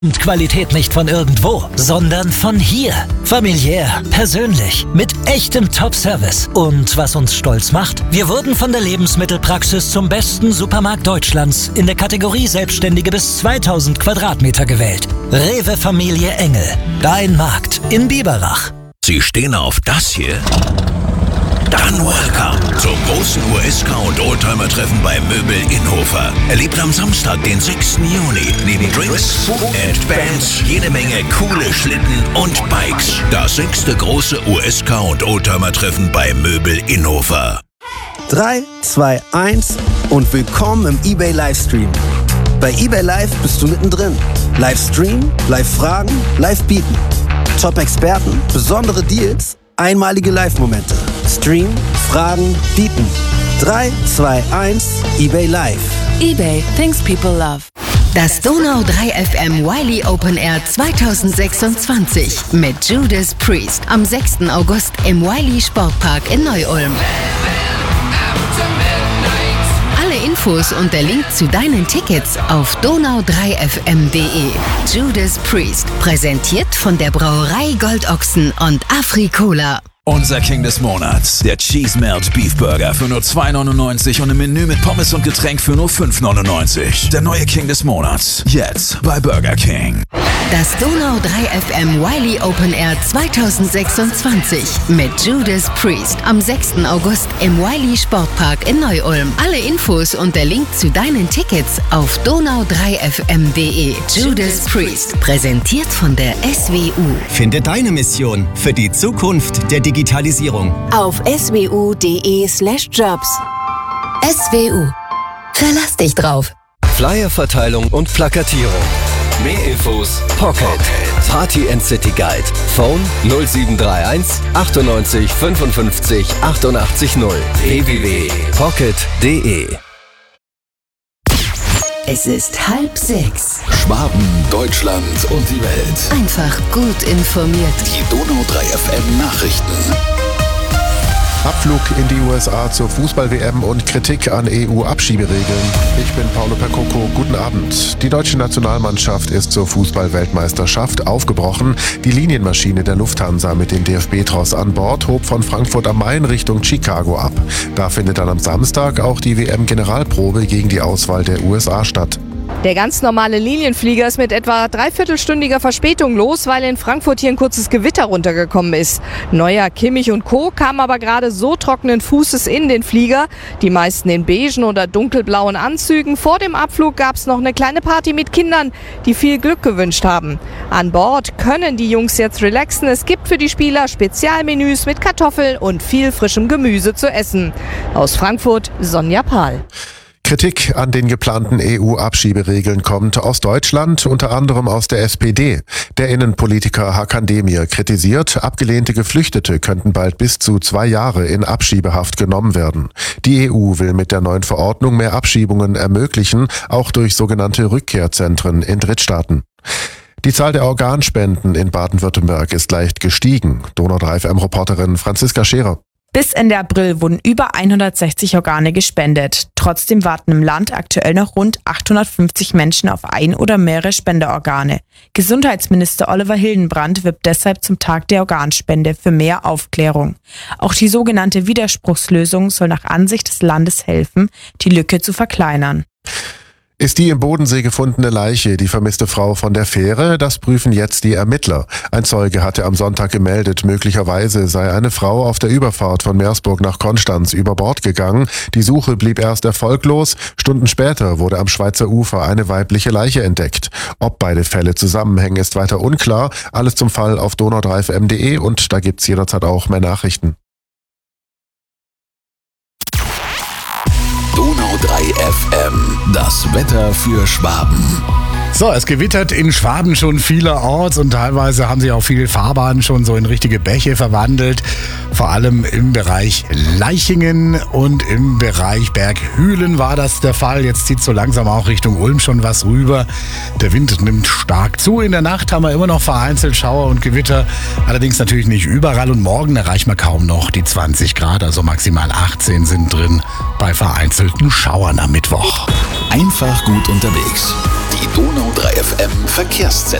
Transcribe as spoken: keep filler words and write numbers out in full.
Und Qualität nicht von irgendwo, sondern von hier. Familiär, persönlich, mit echtem Top-Service. Und was uns stolz macht? Wir wurden von der Lebensmittelpraxis zum besten Supermarkt Deutschlands in der Kategorie Selbstständige bis zweitausend Quadratmeter gewählt. Rewe Familie Engel. Dein Markt in Biberach. Sie stehen auf das hier? Dann welcome zum großen U S K und Oldtimer-Treffen bei Möbel Innhofer. Erlebt am Samstag, den sechsten Juni, neben Drinks, Food and Bands jede Menge coole Schlitten und Bikes. Das sechste große U S K und Oldtimer-Treffen bei Möbel Innhofer. drei, zwei, eins und willkommen im eBay Livestream. Bei eBay Live bist du mittendrin. Livestream, Live-Fragen, Live-Bieten. Top-Experten, besondere Deals, einmalige Live-Momente. Stream, Fragen, Bieten. drei, zwei, eins, eBay Live. eBay, things people love. Das Donau drei F M Wiley Open Air zwanzig sechsundzwanzig mit Judas Priest am sechsten August im Wiley Sportpark in Neu-Ulm. Alle Infos und der Link zu deinen Tickets auf donau drei f m punkt de. Judas Priest, präsentiert von der Brauerei Goldochsen und Afri-Cola. Unser King des Monats, der Cheese Melt Beef Burger für nur zwei neunundneunzig und ein Menü mit Pommes und Getränk für nur fünf neunundneunzig. Der neue King des Monats, jetzt bei Burger King. Das Donau drei F M Wiley Open Air zwanzig sechsundzwanzig mit Judas Priest am sechsten August im Wiley Sportpark in Neu-Ulm. Alle Infos und der Link zu deinen Tickets auf donau drei f m punkt de. Judas Priest, präsentiert von der S W U. Finde deine Mission für die Zukunft der Digitalisierung auf swu.de slash jobs. S W U. Verlass dich drauf. Flyerverteilung und Plakatierung. Mehr Infos: Pocket. Party and City Guide. Phone null sieben drei eins achtundneunzig fünfundfünfzig achtundachtzig null. w w w punkt pocket punkt de. Es ist halb sechs. Schwaben, Deutschland und die Welt. Einfach gut informiert. Die Donau drei F M Nachrichten. Abflug in die U S A zur Fußball-W M und Kritik an E U-Abschieberegeln. Ich bin Paolo Percoco, guten Abend. Die deutsche Nationalmannschaft ist zur Fußball-Weltmeisterschaft aufgebrochen. Die Linienmaschine der Lufthansa mit dem D F B-Tross an Bord hob von Frankfurt am Main Richtung Chicago ab. Da findet dann am Samstag auch die W M-Generalprobe gegen die Auswahl der U S A statt. Der ganz normale Linienflieger ist mit etwa dreiviertelstündiger Verspätung los, weil in Frankfurt hier ein kurzes Gewitter runtergekommen ist. Neuer, Kimmich und Co. kamen aber gerade so trockenen Fußes in den Flieger. Die meisten in beigen oder dunkelblauen Anzügen. Vor dem Abflug gab es noch eine kleine Party mit Kindern, die viel Glück gewünscht haben. An Bord können die Jungs jetzt relaxen. Es gibt für die Spieler Spezialmenüs mit Kartoffeln und viel frischem Gemüse zu essen. Aus Frankfurt, Sonja Pahl. Kritik an den geplanten E U-Abschieberegeln kommt aus Deutschland, unter anderem aus der S P D. Der Innenpolitiker Hakan Demir kritisiert, abgelehnte Geflüchtete könnten bald bis zu zwei Jahre in Abschiebehaft genommen werden. Die E U will mit der neuen Verordnung mehr Abschiebungen ermöglichen, auch durch sogenannte Rückkehrzentren in Drittstaaten. Die Zahl der Organspenden in Baden-Württemberg ist leicht gestiegen. Donau drei F M-Reporterin Franziska Scherer. Bis Ende April wurden über hundertsechzig Organe gespendet. Trotzdem warten im Land aktuell noch rund achthundertfünfzig Menschen auf ein oder mehrere Spenderorgane. Gesundheitsminister Oliver Hildenbrand wirbt deshalb zum Tag der Organspende für mehr Aufklärung. Auch die sogenannte Widerspruchslösung soll nach Ansicht des Landes helfen, die Lücke zu verkleinern. Ist die im Bodensee gefundene Leiche die vermisste Frau von der Fähre? Das prüfen jetzt die Ermittler. Ein Zeuge hatte am Sonntag gemeldet, möglicherweise sei eine Frau auf der Überfahrt von Meersburg nach Konstanz über Bord gegangen. Die Suche blieb erst erfolglos. Stunden später wurde am Schweizer Ufer eine weibliche Leiche entdeckt. Ob beide Fälle zusammenhängen, ist weiter unklar. Alles zum Fall auf donau drei f m punkt de und da gibt's jederzeit auch mehr Nachrichten. Donau drei F M, das Wetter für Schwaben. So, es gewittert in Schwaben schon vielerorts und teilweise haben sich auch viele Fahrbahnen schon so in richtige Bäche verwandelt. Vor allem im Bereich Leichingen und im Bereich Berghülen war das der Fall. Jetzt zieht so langsam auch Richtung Ulm schon was rüber. Der Wind nimmt stark zu. In der Nacht haben wir immer noch vereinzelt Schauer und Gewitter. Allerdings natürlich nicht überall und morgen erreichen wir kaum noch die zwanzig Grad, also maximal achtzehn sind drin bei vereinzelten Schauern am Mittwoch. Einfach gut unterwegs. Die Donau Donau drei F M Verkehrszentrum.